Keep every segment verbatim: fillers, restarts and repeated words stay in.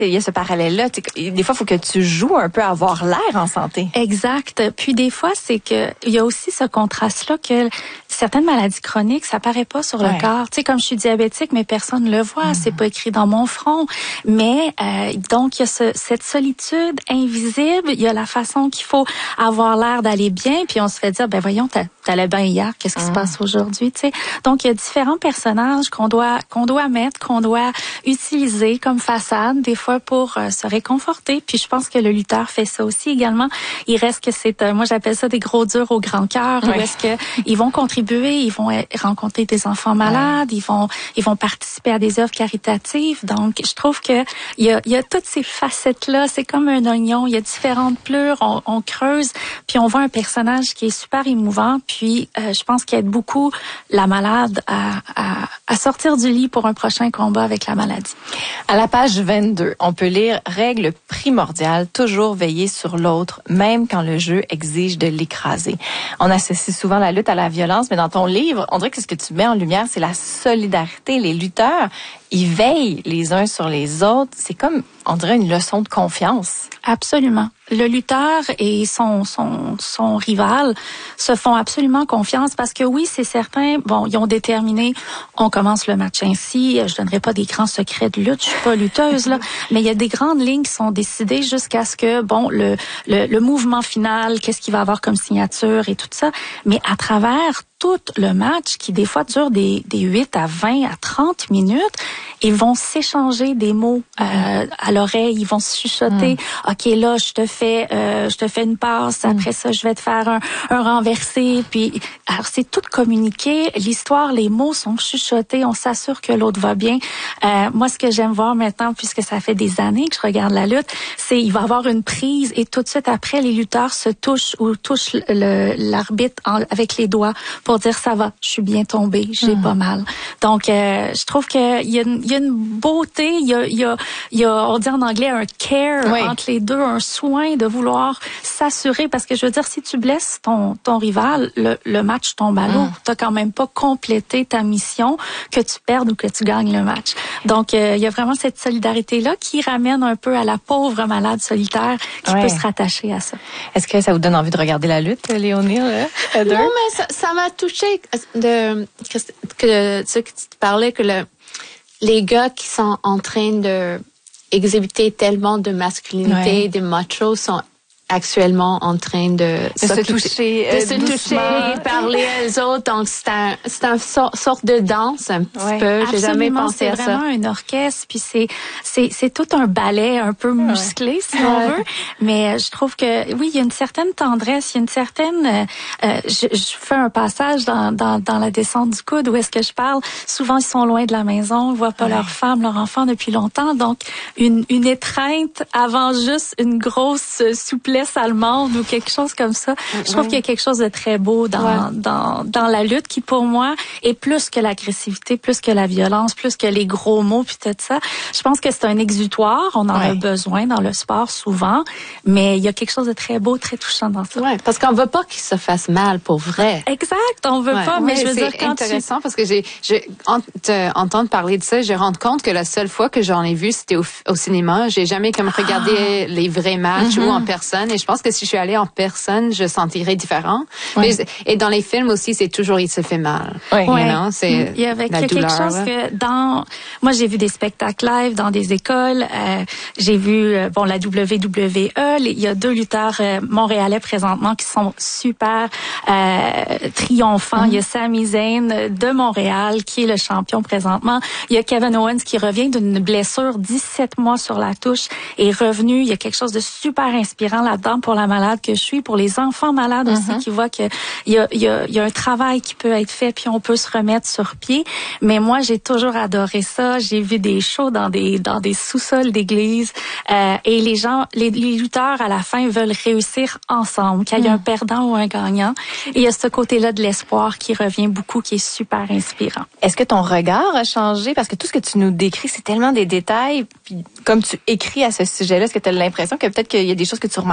il y a ce parallèle-là. Des fois, il faut que tu joues un peu à avoir l'air en santé. Exact. Puis des fois, c'est que il y a aussi ce contraste-là que certaines maladies chroniques, ça paraît pas sur le ouais. corps. Tu sais, comme je suis diabétique, mais personne ne le voit. Mmh. C'est pas écrit dans mon front. Mais euh, donc, il y a ce, cette solitude invisible. Il y a la façon qu'il faut avoir l'air d'aller bien. Puis on se fait dire, ben voyons, t'allais bien hier. Qu'est-ce qui mmh. se passe aujourd'hui? Tu sais. Donc, il y a différents personnages qu'on doit qu'on doit mettre, qu'on doit utiliser comme façade des fois pour euh, se réconforter. Puis je pense que le lutteur fait ça aussi également. Il reste que c'est, euh, moi j'appelle ça des gros durs au grand cœur, ouais. où est-ce que ils vont contribuer, ils vont rencontrer des enfants malades, ouais. ils vont ils vont participer à des œuvres caritatives. Donc je trouve que il y a il y a toutes ces facettes là. C'est comme un oignon. Il y a différentes plures. On, on creuse, puis on voit un personnage qui est super émouvant. Puis euh, je pense qu'il aide beaucoup la malade à, à à sortir du lit pour un prochain combat avec la maladie. À la page vingt-deux, on peut lire « Règle primordiale, toujours veiller sur l'autre, même quand le jeu exige de l'écraser ». On associe souvent la lutte à la violence, mais dans ton livre, on dirait que ce que tu mets en lumière, c'est la solidarité. Les lutteurs, ils veillent les uns sur les autres. C'est comme, on dirait, une leçon de confiance. Absolument. Le lutteur et son son son rival se font absolument confiance parce que oui, c'est certain, bon, ils ont déterminé, on commence le match ainsi, je donnerai pas des grands secrets de lutte, je suis pas lutteuse là, mais il y a des grandes lignes qui sont décidées jusqu'à ce que bon, le le, le mouvement final, qu'est-ce qu'il va avoir comme signature et tout ça, mais à travers tout le match qui des fois dure des des huit à vingt à trente minutes, ils vont s'échanger des mots euh, à l'oreille, ils vont se chuchoter. Mm. OK, là, je te fais euh, je te fais une passe, après mm. ça je vais te faire un un renversé, puis alors c'est tout communiqué, l'histoire, les mots sont chuchotés, on s'assure que l'autre va bien. Euh, moi ce que j'aime voir maintenant, puisque ça fait des années que je regarde la lutte, c'est il va y avoir une prise et tout de suite après les lutteurs se touchent ou touchent le l'arbitre en, avec les doigts pour dire ça va, je suis bien tombée, j'ai mm. pas mal. Donc euh, je trouve que il y a une, il y a une beauté, il y a il y a il y a on dit en anglais un care oui. entre les deux, un soin de vouloir s'assurer parce que je veux dire si tu blesses ton ton rival, le, le match tombe à l'eau. Mm. T'as quand même pas complété ta mission que tu perdes ou que tu gagnes le match. Donc euh, il y a vraiment cette solidarité là qui ramène un peu à la pauvre malade solitaire qui ouais. peut se rattacher à ça. Est-ce que ça vous donne envie de regarder la lutte, Léonie? Là, non, mais ça, ça m'a touché de que, que ce que tu parlais que le les gars qui sont en train de exhibiter tellement de masculinité, ouais. de macho sont actuellement en train de, de se toucher, de euh, se toucher, parler aux autres. Donc c'est un, c'est un sort, sorte de danse un petit ouais, peu. J'ai jamais pensé à ça. C'est vraiment un orchestre, puis c'est c'est c'est tout un ballet un peu musclé ouais. si ouais. on veut. Mais je trouve que oui, il y a une certaine tendresse, il y a une certaine. Euh, je, je fais un passage dans dans dans la descente du coude où est-ce que je parle. Souvent ils sont loin de la maison, ils voient pas ouais. leur femme, leur enfant depuis longtemps. Donc une une étreinte avant juste une grosse souplesse allemande ou quelque chose comme ça. Mm-hmm. Je trouve qu'il y a quelque chose de très beau dans, ouais. dans, dans la lutte qui, pour moi, est plus que l'agressivité, plus que la violence, plus que les gros mots puis tout ça. Je pense que c'est un exutoire. On en ouais. a besoin dans le sport souvent, mais il y a quelque chose de très beau, très touchant dans ça. Ouais, parce qu'on veut pas qu'il se fasse mal pour vrai. Exact, on veut ouais. pas, mais ouais, je veux dire quand c'est intéressant tu... parce que j'ai, j'ai en, te, entendre parler de ça, je rends compte que la seule fois que j'en ai vu, c'était au, au cinéma. J'ai jamais comme regardé ah. les vrais matchs mm-hmm. ou en personne. Et je pense que si je suis allée en personne, je sentirais différent. Ouais. Mais, et dans les films aussi, c'est toujours il se fait mal. Oui. You know, c'est il y avait la quelque douleur, chose là. que dans moi j'ai vu des spectacles live dans des écoles. Euh, j'ai vu euh, bon la W W E. Il y a deux lutteurs euh, montréalais présentement qui sont super euh, triomphants. Mm-hmm. Il y a Sami Zayn de Montréal qui est le champion présentement. Il y a Kevin Owens qui revient d'une blessure dix-sept mois sur la touche et est revenu. Il y a quelque chose de super inspirant là-dedans pour la malade que je suis, pour les enfants malades aussi mm-hmm. qui voient que il y a, il y a, il y a un travail qui peut être fait puis on peut se remettre sur pied. Mais moi, j'ai toujours adoré ça. J'ai vu des shows dans des dans des sous-sols d'église euh, et les gens, les, les lutteurs à la fin veulent réussir ensemble, qu'il y ait mm. un perdant ou un gagnant. Et il y a ce côté-là de l'espoir qui revient beaucoup, qui est super inspirant. Est-ce que ton regard a changé? Parce que tout ce que tu nous décris, c'est tellement des détails. Puis comme tu écris à ce sujet-là, est-ce que tu as l'impression que peut-être qu'il y a des choses que tu remarques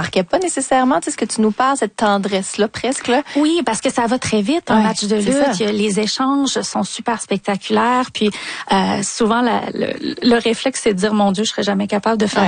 marquait pas nécessairement, tu sais, ce que tu nous parles, cette tendresse-là, presque, là. Oui, parce que ça va très vite, un ouais, match de lutte. Les échanges sont super spectaculaires. Puis, euh, souvent, la, le, le réflexe, c'est de dire, mon Dieu, je serais jamais capable de faire